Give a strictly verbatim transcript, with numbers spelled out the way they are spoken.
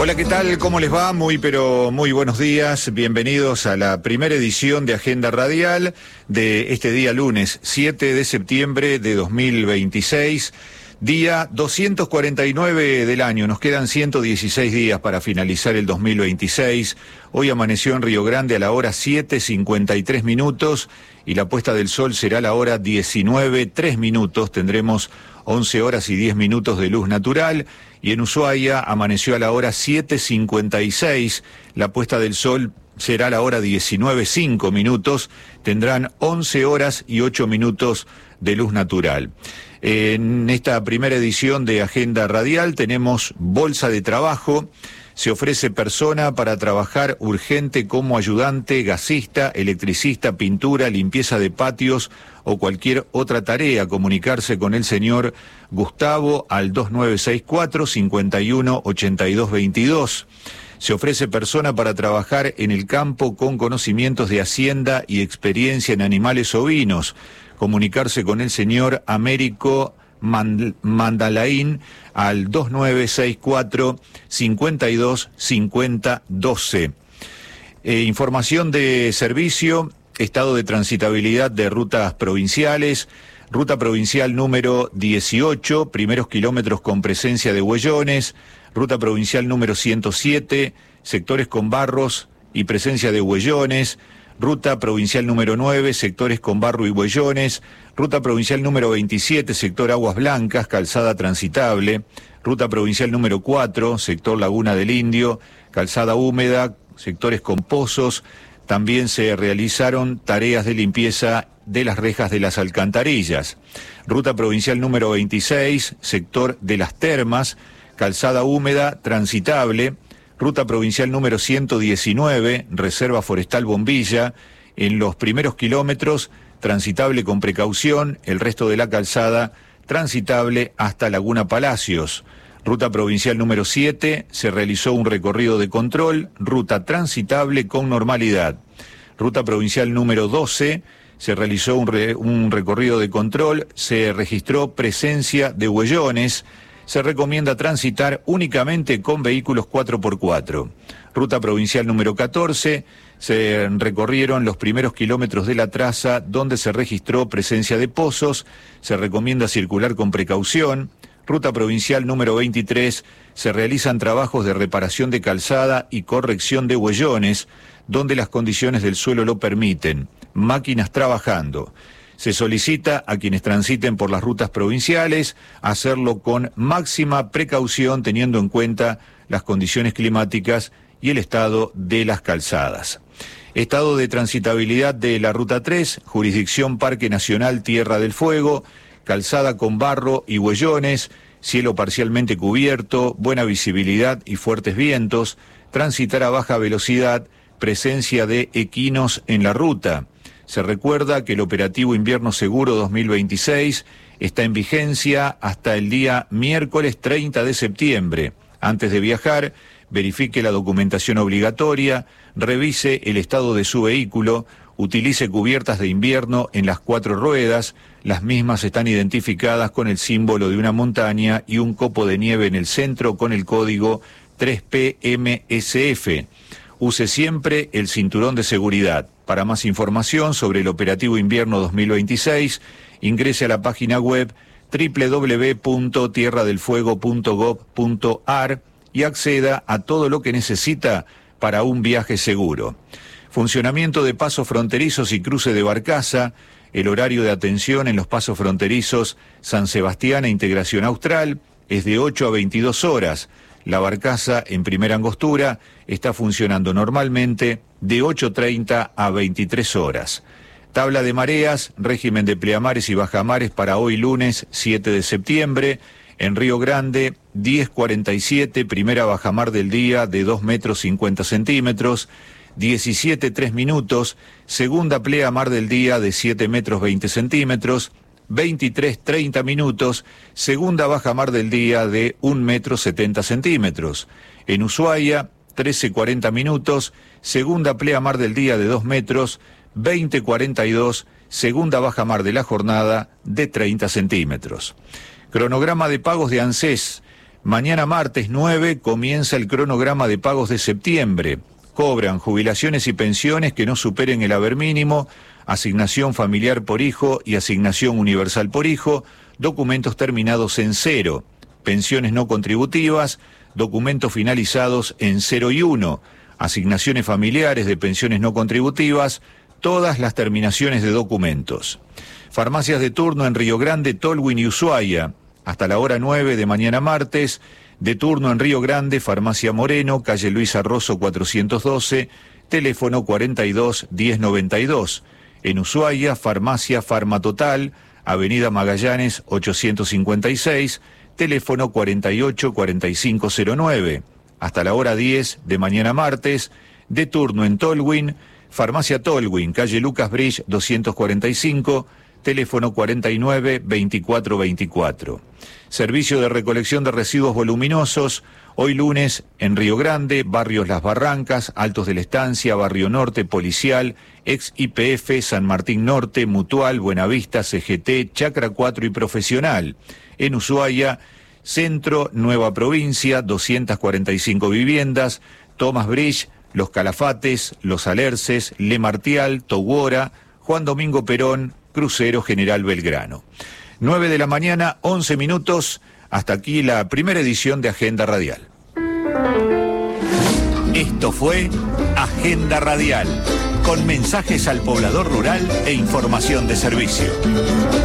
Hola, ¿qué tal? ¿Cómo les va? Muy, pero muy buenos días. Bienvenidos a la primera edición de Agenda Radial de este día lunes, siete de septiembre de dos mil veintiséis. Día doscientos cuarenta y nueve del año, nos quedan ciento dieciséis días para finalizar el dos mil veintiséis. Hoy amaneció en Río Grande a la hora siete cincuenta y tres minutos y la puesta del sol será a la hora diecinueve tres minutos. Tendremos once horas y diez minutos de luz natural y en Ushuaia amaneció a la hora siete cincuenta y seis. La puesta del sol será a la hora diecinueve cinco minutos. Tendrán once horas y ocho minutos de luz natural. En esta primera edición de Agenda Radial tenemos bolsa de trabajo. Se ofrece persona para trabajar urgente como ayudante, gasista, electricista, pintura, limpieza de patios o cualquier otra tarea. Comunicarse con el señor Gustavo al dos nueve seis cuatro, cinco uno, ocho dos dos dos. Se ofrece persona para trabajar en el campo con conocimientos de hacienda y experiencia en animales ovinos. Comunicarse con el señor Américo Mandalaín al dos nueve seis cuatro, cinco dos cinco cero uno dos. Eh, información de servicio, estado de transitabilidad de rutas provinciales. Ruta provincial número dieciocho, primeros kilómetros con presencia de huellones. Ruta provincial número ciento siete, sectores con barros y presencia de huellones. Ruta provincial número nueve, sectores con barro y huellones. Ruta provincial número veintisiete, sector Aguas Blancas, calzada transitable. Ruta provincial número cuatro, sector Laguna del Indio, calzada húmeda, sectores con pozos. También se realizaron tareas de limpieza de las rejas de las alcantarillas. Ruta provincial número veintiséis, sector de las termas, calzada húmeda, transitable. Ruta provincial número ciento diecinueve, Reserva Forestal Bombilla, en los primeros kilómetros, transitable con precaución, el resto de la calzada transitable hasta Laguna Palacios. Ruta provincial número siete, se realizó un recorrido de control, ruta transitable con normalidad. Ruta provincial número doce, se realizó un, re, un recorrido de control, se registró presencia de huellones. Se recomienda transitar únicamente con vehículos cuatro por cuatro. Ruta provincial número catorce, se recorrieron los primeros kilómetros de la traza donde se registró presencia de pozos, se recomienda circular con precaución. Ruta provincial número veintitrés, se realizan trabajos de reparación de calzada y corrección de huellones, donde las condiciones del suelo lo permiten. Máquinas trabajando. Se solicita a quienes transiten por las rutas provinciales hacerlo con máxima precaución teniendo en cuenta las condiciones climáticas y el estado de las calzadas. Estado de transitabilidad de la Ruta tres, jurisdicción Parque Nacional Tierra del Fuego, calzada con barro y huellones, cielo parcialmente cubierto, buena visibilidad y fuertes vientos, transitar a baja velocidad, presencia de equinos en la ruta. Se recuerda que el operativo Invierno Seguro dos mil veintiséis está en vigencia hasta el día miércoles treinta de septiembre. Antes de viajar, verifique la documentación obligatoria, revise el estado de su vehículo, utilice cubiertas de invierno en las cuatro ruedas. Las mismas están identificadas con el símbolo de una montaña y un copo de nieve en el centro con el código tres P M S F. Use siempre el cinturón de seguridad. Para más información sobre el operativo invierno dos mil veintiséis, ingrese a la página web doble u doble u doble u punto tierra del fuego punto gob punto ar y acceda a todo lo que necesita para un viaje seguro. Funcionamiento de pasos fronterizos y cruce de barcaza. El horario de atención en los pasos fronterizos San Sebastián e Integración Austral es de ocho a veintidós horas. La barcaza en primera angostura está funcionando normalmente de ocho treinta a veintitrés horas. Tabla de mareas, régimen de pleamares y bajamares para hoy lunes siete de septiembre. En Río Grande, diez cuarenta y siete, primera bajamar del día de dos metros cincuenta centímetros. diecisiete tres minutos, segunda pleamar del día de siete metros veinte centímetros. veintitrés treinta minutos, segunda bajamar del día de un metro setenta centímetros. En Ushuaia, trece cuarenta minutos, segunda pleamar del día de dos metros, veinte cuarenta y dos, segunda bajamar de la jornada de treinta centímetros. Cronograma de pagos de ANSES. Mañana martes nueve comienza el cronograma de pagos de septiembre. Cobran jubilaciones y pensiones que no superen el haber mínimo, asignación familiar por hijo y asignación universal por hijo, documentos terminados en cero, pensiones no contributivas, documentos finalizados en cero y uno, asignaciones familiares de pensiones no contributivas, todas las terminaciones de documentos. Farmacias de turno en Río Grande, Tolwyn y Ushuaia, hasta la hora nueve de mañana martes. De turno en Río Grande, Farmacia Moreno, calle Luis Arroso cuatrocientos doce, teléfono cuarenta y dos diez noventa y dos. En Ushuaia, Farmacia Farmatotal, Avenida Magallanes ochocientos cincuenta y seis, teléfono cuarenta y ocho cuarenta y cinco cero nueve. Hasta la hora diez de mañana martes. De turno en Tolwyn, Farmacia Tolwyn, calle Lucas Bridge doscientos cuarenta y cinco, teléfono cuarenta y nueve veinticuatro veinticuatro. Servicio de recolección de residuos voluminosos, hoy lunes en Río Grande, barrios Las Barrancas, Altos de la Estancia, Barrio Norte, Policial, ex I P F, San Martín Norte, Mutual, Buenavista, C G T, Chacra cuatro y Profesional. En Ushuaia, Centro, Nueva Provincia, doscientas cuarenta y cinco viviendas, Thomas Bridge, Los Calafates, Los Alerces, Le Martial, Togora, Juan Domingo Perón, Crucero General Belgrano. nueve de la mañana, once minutos, hasta aquí la primera edición de Agenda Radial. Esto fue Agenda Radial, con mensajes al poblador rural e información de servicio.